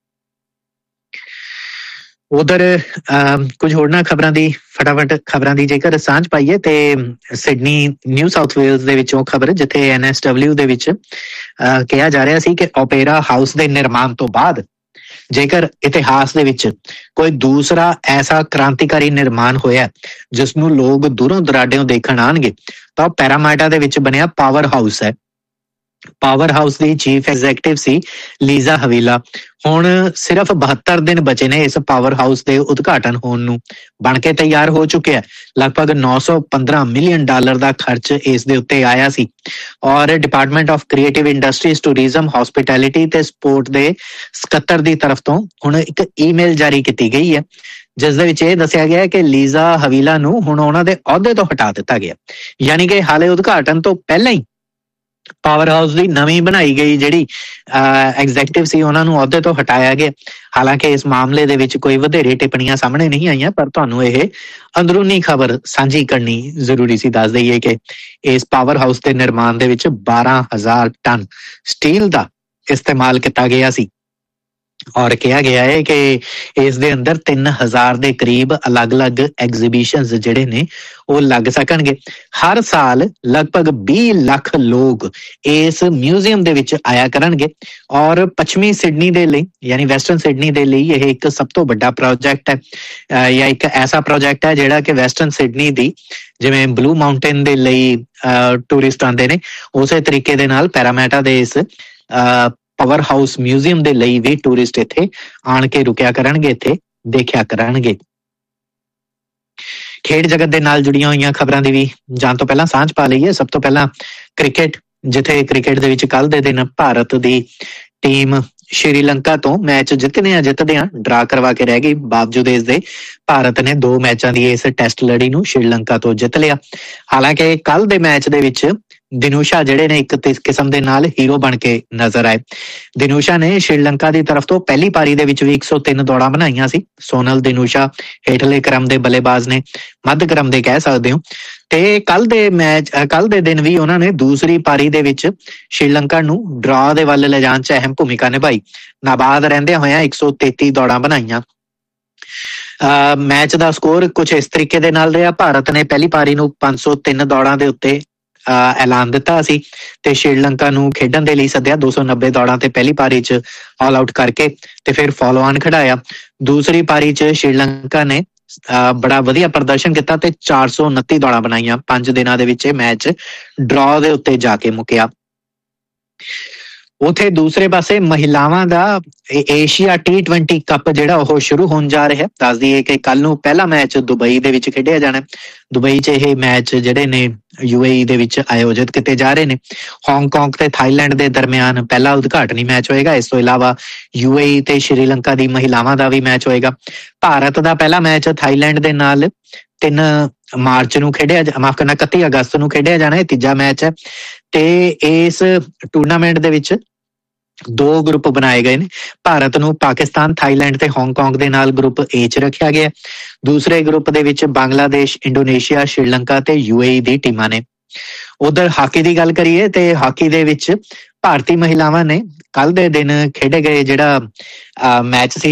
ਉਧਰ ਕੁਝ ਹੋਰਨਾਂ ਖਬਰਾਂ ਦੀ ਫਟਾਫਟ ਖਬਰਾਂ ਦੀ ਜੇਕਰ ਸਾਂਝ ਪਾਈਏ ਤੇ ਸਿਡਨੀ ਨਿਊ ਸਾਊਥ ਵੇਲਜ਼ ਦੇ ਵਿੱਚੋਂ ਖਬਰ, ਜਿੱਥੇ NSW ਦੇ ਵਿੱਚ ਕਿਹਾ ਜਾ ਰਿਹਾ ਸੀ ਕਿ ਓਪੇਰਾ ਹਾਊਸ ਦੇ ਨਿਰਮਾਣ ਤੋਂ ਬਾਅਦ ਜੇਕਰ ਇਤਿਹਾਸ ਦੇ ਵਿੱਚ ਕੋਈ ਦੂਸਰਾ ਐਸਾ ਕ੍ਰਾਂਤੀਕਾਰੀ ਨਿਰਮਾਣ ਹੋਇਆ ਜਿਸ ਨੂੰ ਲੋਕ ਦੂਰੋਂ ਦੁਰਾਡਿਓਂ ਦੇਖਣ ਆਉਣਗੇ ਤਾਂ ਉਹ ਪੈਰਾਮਾਈਟਾ ਦੇ ਵਿੱਚ ਬਣਿਆ ਪਾਵਰ ਹਾਊਸ ਹੈ। ਪਾਵਰ ਹਾਊਸ ਦੀ ਚੀਫ ਐਗਜ਼ੈਕਟਿਵ ਸੀ ਲੀਜ਼ਾ ਹਵੀਲਾ। ਹੁਣ ਸਿਰਫ 72 ਦਿਨ ਬਚੇ ਨੇ ਇਸ ਪਾਵਰ ਹਾਊਸ ਦੇ ਉਦਘਾਟਨ ਹੋਣ ਨੂੰ, ਬਣ ਕੇ ਤਿਆਰ ਹੋ ਚੁੱਕਿਆ। ਲਗਭਗ $915 ਮਿਲੀਅਨ ਦਾ ਖਰਚ ਇਸ ਦੇ ਉੱਤੇ ਆਇਆ ਸੀ। ਔਰ department of creative industries, tourism, hospitality ਤੇ ਸਪੋਰਟ ਦੇ ਸਕੱਤਰ ਦੀ ਤਰਫ ਤੋਂ ਹੁਣ ਇੱਕ ਈਮੇਲ ਜਾਰੀ ਕੀਤੀ ਗਈ ਹੈ ਜਿਸ ਦੇ ਵਿੱਚ ਇਹ ਦੱਸਿਆ ਗਿਆ ਕਿ ਲੀਜ਼ਾ ਹਵੀਲਾ ਨੂੰ ਹੁਣ ਉਹਨਾਂ ਦੇ ਅਹੁਦੇ ਤੋਂ ਹਟਾ ਦਿੱਤਾ ਗਿਆ। ਯਾਨੀ ਕਿ ਹਾਲੇ ਉਦਘਾਟਨ ਤੋਂ ਪਹਿਲਾਂ ਹੀ ਪਾਵਰ ਹਾਊਸ ਦੀ ਨਵੀਂ ਬਣਾਈ ਗਈ ਜਿਹੜੀ ਐਗਜ਼ੈਕਟਿਵ ਸੀ ਉਹਨਾਂ ਨੂੰ ਅਹੁਦੇ ਤੋਂ ਹਟਾਇਆ ਗਿਆ। ਹਾਲਾਂਕਿ ਇਸ ਮਾਮਲੇ ਦੇ ਵਿੱਚ ਕੋਈ ਵਧੇਰੇ ਟਿੱਪਣੀਆਂ ਸਾਹਮਣੇ ਨਹੀਂ ਆਈਆਂ, ਪਰ ਤੁਹਾਨੂੰ ਇਹ ਅੰਦਰੂਨੀ ਖਬਰ ਸਾਂਝੀ ਕਰਨੀ ਜ਼ਰੂਰੀ ਸੀ। ਦੱਸ ਦਈਏ ਕਿ ਇਸ ਪਾਵਰ ਹਾਊਸ ਦੇ ਨਿਰਮਾਣ ਦੇ ਵਿੱਚ 12,000 ਟਨ ਸਟੀਲ ਦਾ ਇਸਤੇਮਾਲ ਕੀਤਾ ਗਿਆ ਸੀ ਔਰ ਕਿਹਾ ਗਿਆ ਹੈ ਕਿ ਇਸ ਦੇ ਅੰਦਰ 3000 ਦੇ ਕਰੀਬ ਅਲੱਗ-ਅਲੱਗ ਐਗਜ਼ੀਬਿਸ਼ਨਸ ਜਿਹੜੇ ਨੇ ਉਹ ਲੱਗ ਸਕਣਗੇ। ਹਰ ਸਾਲ ਲਗਭਗ 20 ਲੱਖ ਲੋਕ ਇਸ ਮਿਊਜ਼ੀਅਮ ਦੇ ਵਿੱਚ ਆਇਆ ਕਰਨਗੇ ਔਰ ਪੱਛਮੀ ਸਿਡਨੀ ਦੇ ਲਈ ਯਾਨੀ ਵੈਸਟਰਨ ਸਿਡਨੀ ਦੇ ਲਈ ਇਹ ਇੱਕ ਸਭ ਤੋਂ ਵੱਡਾ ਪ੍ਰੋਜੈਕਟ ਹੈ ਜਾਂ ਇੱਕ ਐਸਾ ਪ੍ਰੋਜੈਕਟ ਹੈ ਜਿਹੜਾ ਕਿ ਵੈਸਟਰਨ ਸਿਡਨੀ ਦੀ, ਜਿਵੇਂ ਬਲੂ ਮਾਊਂਟੇਨ ਦੇ ਲਈ ਟੂਰਿਸਟ ਆਉਂਦੇ ਨੇ, ਉਸੇ ਤਰੀਕੇ ਦੇ ਨਾਲ ਪੈਰਾਮੈਟਾ ਦੇ ਇਸ ਪਾਵਰ ਹਾਊਸ ਮਿਊਜ਼ੀਅਮ ਦੇ ਲਈ ਵੀ ਟੂਰਿਸਟ ਇੱਥੇ ਆਣ ਕੇ ਰੁਕਿਆ ਕਰਨਗੇ, ਇੱਥੇ ਦੇਖਿਆ ਕਰਨਗੇ। ਖੇਡ ਜਗਤ ਦੇ ਨਾਲ ਜੁੜੀਆਂ ਹੋਈਆਂ ਖਬਰਾਂ ਦੀ ਵੀ ਜਾਣ ਤੋਂ ਪਹਿਲਾਂ ਸਾਂਝ ਪਾ ਲਈਏ। ਸਭ ਤੋਂ ਪਹਿਲਾਂ ਕ੍ਰਿਕਟ, ਜਿੱਥੇ ਕ੍ਰਿਕਟ ਦੇ ਵਿੱਚ ਕੱਲ ਦੇ ਦਿਨ ਭਾਰਤ ਦੀ ਟੀਮ ਸ਼੍ਰੀਲੰਕਾ ਤੋਂ ਮੈਚ ਜਿੱਤਦਿਆਂ ਡਰਾ ਕਰਵਾ ਕੇ ਰਹਿ ਗਈ। ਬਾਵਜੂਦ ਇਸ ਦੇ ਭਾਰਤ ਨੇ 2 ਮੈਚਾਂ ਦੀ ਇਸ ਟੈਸਟ ਲੜੀ ਨੂੰ ਸ਼੍ਰੀਲੰਕਾ ਤੋਂ ਜਿੱਤ ਲਿਆ। ਹਾਲਾਂਕਿ ਕੱਲ ਦੇ ਮੈਚ ਦੇ ਵਿੱਚ ਦਿਨੂਸ਼ਾ ਜਿਹੜੇ ਨੇ ਇੱਕ ਕਿਸਮ ਦੇ ਨਾਲ ਹੀਰੋ ਬਣ ਕੇ ਨਜ਼ਰ ਆਏ। ਦਿਨੂਸ਼ਾ ਨੇ ਸ਼੍ਰੀਲੰਕਾ ਦੀ ਤਰਫ ਤੋਂ ਪਹਿਲੀ ਪਾਰੀ ਦੇ ਵਿੱਚ ਵੀ 103 ਦੌੜਾਂ ਬਣਾਈਆਂ ਸੀ। ਸੋਨਲ ਦਿਨੂਸ਼ਾ ਹੇਠਲੇ ਕ੍ਰਮ ਦੇ ਬੱਲੇਬਾਜ਼ ਨੇ, ਮੱਧ ਕ੍ਰਮ ਦੇ ਕਹਿ ਸਕਦੇ ਹੋ। ਤੇ ਕੱਲ ਦੇ ਦਿਨ ਵੀ ਉਹਨਾਂ ਨੇ ਦੂਸਰੀ ਪਾਰੀ ਦੇ ਵਿੱਚ ਸ਼੍ਰੀਲੰਕਾ ਨੂੰ ਡਰਾ ਦੇ ਵੱਲ ਲਿਜਾਣ 'ਚ ਅਹਿਮ ਭੂਮਿਕਾ ਨਿਭਾਈ। ਨਾਬਾਦ ਰਹਿੰਦਿਆਂ ਹੋਇਆਂ 133 ਦੌੜਾਂ ਬਣਾਈਆਂ। ਮੈਚ ਦਾ ਸਕੋਰ ਕੁਝ ਇਸ ਤਰੀਕੇ ਦੇ ਨਾਲ ਰਿਹਾ। ਭਾਰਤ ਨੇ ਪਹਿਲੀ ਪਾਰੀ ਨੂੰ 503 ਦੌੜਾਂ ਦੇ ਉੱਤੇ ਐਲਾਨ ਦਿੱਤਾ ਸੀ ਤੇ ਸ਼੍ਰੀਲੰਕਾ ਨੂੰ ਖੇਡਣ ਦੇ ਲਈ ਸੱਦਿਆ 290 ਦੌੜਾਂ ਤੇ ਪਹਿਲੀ ਪਾਰੀ 'ਚ ਆਲ ਆਊਟ ਕਰਕੇ ਤੇ ਫਿਰ ਫਾਲੋ ਆਨ ਖਿਡਾਇਆ। ਦੂਸਰੀ ਪਾਰੀ 'ਚ ਸ਼੍ਰੀਲੰਕਾ ਨੇ ਬੜਾ ਵਧੀਆ ਪ੍ਰਦਰਸ਼ਨ ਕੀਤਾ ਤੇ 429 ਦੌੜਾਂ ਬਣਾਈਆਂ। 5 ਦਿਨਾਂ ਦੇ ਵਿੱਚ ਇਹ ਮੈਚ ਡਰਾਅ ਦੇ ਉੱਤੇ ਜਾ ਕੇ ਮੁੱਕਿਆ। ਉਥੇ ਦੂਸਰੇ ਪਾਸੇ ਮਹਿਲਾਵਾਂ ਦਾ ਏਸ਼ੀਆ T20 ਕੱਪ ਜਿਹੜਾ ਉਹ ਸ਼ੁਰੂ ਹੋਣ ਜਾ ਰਿਹਾ। ਦੱਸ ਦਈਏ ਕਿ ਕੱਲ ਨੂੰ ਪਹਿਲਾ ਮੈਚ ਦੁਬਈ ਦੇ ਵਿੱਚ ਖੇਡਿਆ ਜਾਣਾ। ਦੁਬਈ 'ਚ ਇਹ ਮੈਚ ਜਿਹੜੇ ਨੇ UAE ਦੇ ਵਿੱਚ ਆਯੋਜਿਤ ਕੀਤੇ ਜਾ ਰਹੇ ਨੇ। ਹਾਂਗਕਾਂਗ ਤੇ ਥਾਈਲੈਂਡ ਦੇ ਦਰਮਿਆਨ ਪਹਿਲਾ ਉਦਘਾਟਨੀ ਮੈਚ ਹੋਏਗਾ। ਇਸ ਤੋਂ ਇਲਾਵਾ UAE ਤੇ ਸ਼੍ਰੀਲੰਕਾ ਦੀ ਮਹਿਲਾਵਾਂ ਦਾ ਵੀ ਮੈਚ ਹੋਏਗਾ। ਭਾਰਤ ਦਾ ਪਹਿਲਾ ਮੈਚ ਥਾਈਲੈਂਡ ਦੇ ਨਾਲ 3 ਮਾਰਚ ਨੂੰ ਖੇਡਿਆ, ਮਾਫ ਕਰਨਾ 31 ਅਗਸਤ ਨੂੰ ਖੇਡਿਆ ਜਾਣਾ। ਇਹ ਤੀਜਾ ਮੈਚ ਹੈ ਤੇ ਇਸ ਟੂਰਨਾਮੈਂਟ ਦੇ ਵਿੱਚ 2 ਗਰੁੱਪ ਬਣਾਏ ਗਏ ਨੇ। ਭਾਰਤ ਨੂੰ ਪਾਕਿਸਤਾਨ, ਥਾਈਲੈਂਡ ਤੇ ਹਾਂਗਕਾਂਗ ਦੇ ਨਾਲ ਗਰੁੱਪ A 'ਚ ਰੱਖਿਆ ਗਿਆ। ਦੂਸਰੇ ਗਰੁੱਪ ਦੇ ਵਿੱਚ ਬੰਗਲਾਦੇਸ਼, ਇੰਡੋਨੇਸ਼ੀਆ, ਸ਼੍ਰੀਲੰਕਾ ਤੇ UAE ਦੀ ਟੀਮਾਂ ਨੇ। ਉਧਰ ਹਾਕੀ ਦੀ ਗੱਲ ਕਰੀਏ ਤੇ ਹਾਕੀ ਦੇ ਵਿੱਚ ਭਾਰਤੀ ਮਹਿਲਾਵਾਂ ਨੇ ਕੱਲ ਦੇ ਦਿਨ ਖੇਡੇ ਗਏ ਜਿਹੜਾ ਮੈਚ ਸੀ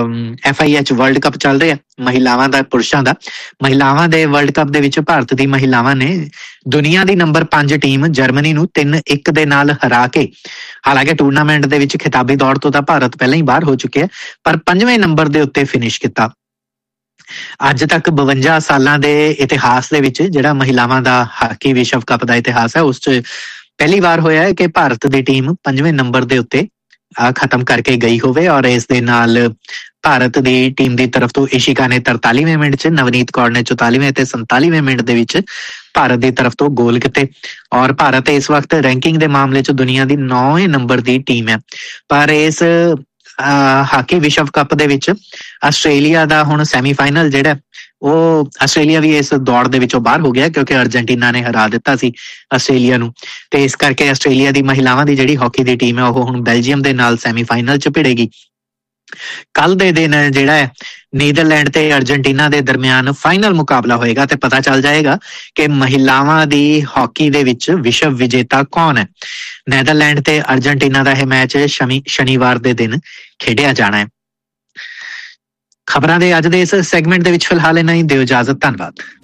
FIH ਵਰਲਡ ਕੱਪ ਚੱਲ ਰਿਹਾ ਮਹਿਲਾਵਾਂ ਦਾ, ਪੁਰਸ਼ਾਂ ਦਾ। ਮਹਿਲਾਵਾਂ ਦੇ ਵਰਲਡ ਕੱਪ ਦੇ ਵਿੱਚ ਭਾਰਤ ਦੀ ਮਹਿਲਾਵਾਂ ਨੇ ਦੁਨੀਆ ਦੀ ਨੰਬਰ 5 ਟੀਮ ਜਰਮਨੀ ਨੂੰ 3-1 ਦੇ ਨਾਲ ਹਰਾ ਕੇ, ਹਾਲਾਂਕਿ ਟੂਰਨਾਮੈਂਟ ਦੇ ਵਿੱਚ ਖਿਤਾਬੀ ਦੌੜ ਤੋਂ ਤਾਂ ਭਾਰਤ ਪਹਿਲਾਂ ਹੀ ਬਾਹਰ ਹੋ ਚੁੱਕਿਆ ਪਰ 5ਵੇਂ ਨੰਬਰ ਦੇ ਉੱਤੇ ਫਿਨਿਸ਼ ਕੀਤਾ। ਅੱਜ ਤੱਕ 52 ਸਾਲਾਂ ਦੇ ਇਤਿਹਾਸ ਦੇ ਵਿੱਚ ਜਿਹੜਾ ਮਹਿਲਾਵਾਂ ਦਾ ਹਾਕੀ ਵਿਸ਼ਵ ਕੱਪ ਦਾ ਇਤਿਹਾਸ ਹੈ ਉਸ 'ਚ ਪਹਿਲੀ ਵਾਰ ਹੋਇਆ ਹੈ ਕਿ ਭਾਰਤ ਦੀ ਟੀਮ 5ਵੇਂ ਨੰਬਰ ਦੇ ਉੱਤੇ ਖਤਮ ਕਰਕੇ ਗਈ ਹੋਵੇ। ਔਰ ਇਸ ਦੇ ਨਾਲ ਭਾਰਤ ਦੀ ਟੀਮ ਦੀ ਤਰਫ ਤੋਂ ਇਸ਼ਿਕਾ ਨੇ 43ਵੇਂ ਮਿੰਟ 'ਚ, ਨਵਨੀਤ ਕੌਰ ਨੇ 44ਵੇਂ ਤੇ 47ਵੇਂ ਮਿੰਟ ਦੇ ਵਿੱਚ ਭਾਰਤ ਦੀ ਤਰਫ ਤੋਂ ਗੋਲ ਕੀਤੇ। ਔਰ ਭਾਰਤ ਇਸ ਵਕਤ ਰੈਂਕਿੰਗ ਦੇ ਮਾਮਲੇ 'ਚ ਦੁਨੀਆ ਦੀ 9ਵੇਂ ਨੰਬਰ ਦੀ ਟੀਮ ਹੈ। ਪਰ ਇਸ ਹਾਕੀ ਵਿਸ਼ਵ ਕੱਪ ਦੇ ਵਿੱਚ ਆਸਟ੍ਰੇਲੀਆ ਦਾ ਹੁਣ ਸੈਮੀਫਾਈਨਲ ਜਿਹੜਾ ਉਹ ਆਸਟ੍ਰੇਲੀਆ ਵੀ ਇਸ ਦੌੜ ਦੇ ਵਿੱਚੋਂ ਬਾਹਰ ਹੋ ਗਿਆ ਕਿਉਂਕਿ ਅਰਜਨਟੀਨਾ ਨੇ ਹਰਾ ਦਿੱਤਾ ਸੀ ਆਸਟ੍ਰੇਲੀਆ ਨੂੰ। ਤੇ ਇਸ ਕਰਕੇ ਆਸਟ੍ਰੇਲੀਆ ਦੀ ਮਹਿਲਾਵਾਂ ਦੀ ਜਿਹੜੀ ਹਾਕੀ ਦੀ ਟੀਮ ਹੈ ਉਹ ਹੁਣ ਬੈਲਜੀਅਮ ਦੇ ਨਾਲ ਸੈਮੀਫਾਈਨਲ 'ਚ ਭਿੜੇਗੀ। ਕੱਲ ਦੇ ਦਿਨ ਜਿਹੜਾ ਹੈ ਨੀਦਰਲੈਂਡ ਤੇ ਅਰਜਨਟੀਨਾ ਦੇ ਦਰਮਿਆਨ ਫਾਈਨਲ ਮੁਕਾਬਲਾ ਹੋਏਗਾ ਤੇ ਪਤਾ ਚੱਲ ਜਾਏਗਾ ਕਿ ਮਹਿਲਾਵਾਂ ਦੀ ਹਾਕੀ ਦੇ ਵਿੱਚ ਵਿਸ਼ਵ ਵਿਜੇਤਾ ਕੌਣ ਹੈ। ਨੀਦਰਲੈਂਡ ਤੇ ਅਰਜਨਟੀਨਾ ਦਾ ਇਹ ਮੈਚ ਸ਼ਨੀਵਾਰ ਦੇ ਦਿਨ ਖੇਡਿਆ ਜਾਣਾ ਹੈ। ਖਬਰਾਂ ਦੇ ਅੱਜ ਦੇ ਇਸ ਸੈਗਮੈਂਟ ਦੇ ਵਿੱਚ ਫਿਲਹਾਲ ਇਹਨਾਂ ਹੀ ਦਿਓ ਇਜਾਜ਼ਤ। ਧੰਨਵਾਦ।